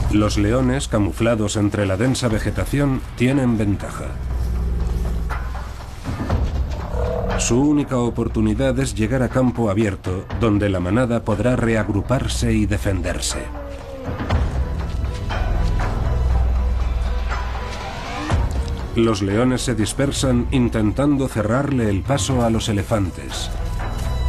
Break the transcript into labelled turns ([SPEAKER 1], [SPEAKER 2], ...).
[SPEAKER 1] Los leones, camuflados entre la densa vegetación, tienen ventaja. Su única oportunidad es llegar a campo abierto, donde la manada podrá reagruparse y defenderse. Los leones se dispersan intentando cerrarle el paso a los elefantes.